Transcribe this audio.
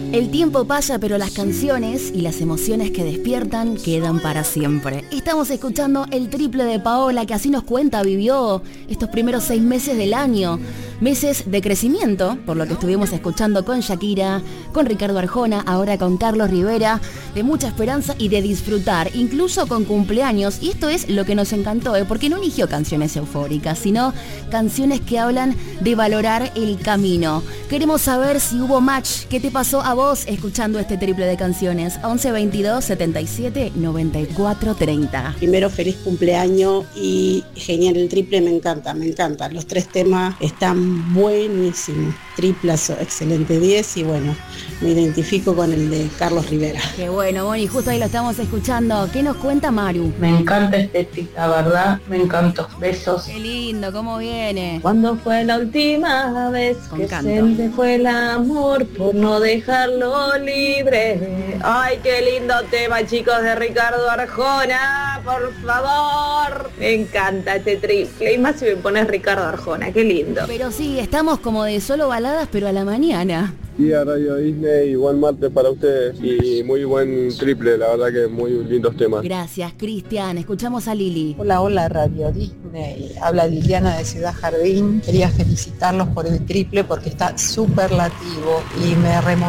El tiempo pasa, pero las canciones y las emociones que despiertan quedan para siempre. Estamos escuchando el triple de Paola, que así nos cuenta, vivió estos primeros 6 meses del año. Meses de crecimiento, por lo que estuvimos escuchando con Shakira, con Ricardo Arjona, ahora con Carlos Rivera, de mucha esperanza y de disfrutar, incluso con cumpleaños. Y esto es lo que nos encantó, porque no eligió canciones eufóricas, sino canciones que hablan de valorar el camino. Queremos saber si hubo match. ¿Qué te pasó a vos escuchando este triple de canciones? 11 22 77 94 30. Primero, feliz cumpleaños y genial el triple, me encanta. Los 3 temas están buenísimos. Triplazo, excelente 10 y bueno, me identifico con el de Carlos Rivera. Qué bueno, Moni, justo ahí lo estamos escuchando. ¿Qué nos cuenta Maru? Me encanta la verdad, me encantó. Besos. Qué lindo, cómo viene. ¿Cuándo fue la última vez Con que canto. se me fue el amor por no dejarlo libre? Ay, qué lindo tema, chicos, de Ricardo Arjona, por favor. Me encanta este triple, y más si me pones Ricardo Arjona, qué lindo. Pero sí, estamos como de solo baladas, pero a la mañana. Día Radio Disney, buen martes para ustedes y muy buen triple, la verdad que muy lindos temas. Gracias, Cristian. Escuchamos a Lili. Hola Radio Disney, habla Liliana de Ciudad Jardín. Quería felicitarlos por el triple porque está superlativo y me remontó